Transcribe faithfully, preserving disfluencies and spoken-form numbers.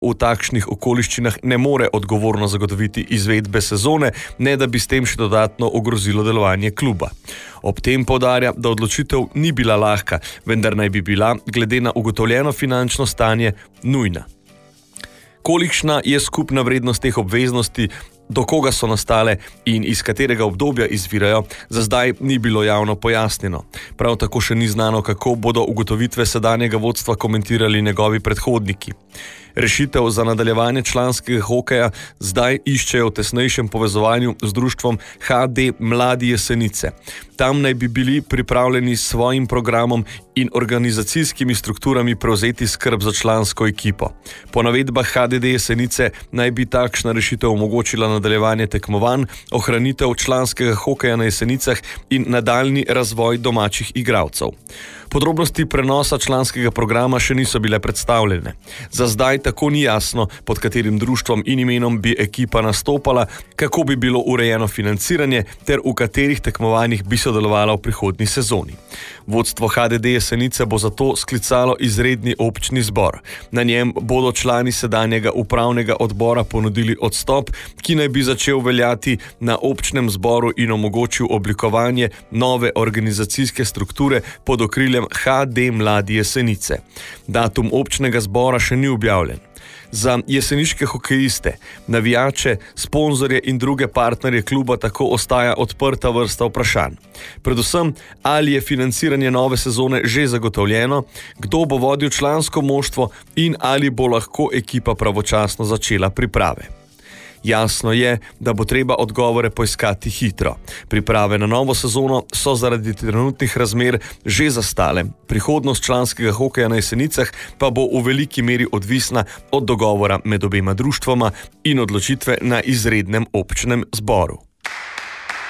v takšnih okoliščinah ne more odgovorno zagotoviti izvedbe sezone, ne da bi s tem še dodatno ogrozilo delovanje kluba. Ob tem poudarja, da odločitev ni bila lahka, vendar naj bi bila, glede na ugotovljeno finančno stanje, nujna. Kolikšna je skupna vrednost teh obveznosti, do koga so nastale in iz katerega obdobja izvirajo, za zdaj ni bilo javno pojasnjeno. Prav tako še ni znano, kako bodo ugotovitve sedanjega vodstva komentirali njegovi predhodniki. Rešitev za nadaljevanje članskega hokeja zdaj iščejo v tesnejšem povezovanju z društvom H D Mladi Jesenice. Tam naj bi bili pripravljeni s svojim programom in organizacijskimi strukturami prevzeti skrb za člansko ekipo. Po navedbah H D D Jesenice naj bi takšna rešitev omogočila nadaljevanje tekmovanj, ohranitev članskega hokeja na Jesenicah in nadaljnji razvoj domačih igralcev. Podrobnosti prenosa članskega programa še niso bile predstavljene. Za zdaj tako ni jasno, pod katerim društvom in imenom bi ekipa nastopala, kako bi bilo urejeno financiranje ter v katerih tekmovanjih bi sodelovala v prihodnji sezoni. Vodstvo H D D Jesenice bo zato sklicalo izredni občni zbor. Na njem bodo člani sedanjega upravnega odbora ponudili odstop, ki naj bi začel veljati na občnem zboru in omogočil oblikovanje nove organizacijske strukture pod okriljem H D Mladi Jesenice. Datum občnega zbora še ni objavljen. Za jeseniške hokejiste, navijače, sponzorje in druge partnerje kluba tako ostaja odprta vrsta vprašanj. Predvsem, ali je financiranje nove sezone že zagotovljeno, kdo bo vodil člansko moštvo in ali bo lahko ekipa pravočasno začela priprave. Jasno je, da bo treba odgovore poiskati hitro. Priprave na novo sezono so zaradi trenutnih razmer že zastale. Prihodnost članskega hokeja na Jesenicah pa bo v veliki meri odvisna od dogovora med obema društvoma in odločitve na izrednem občnem zboru.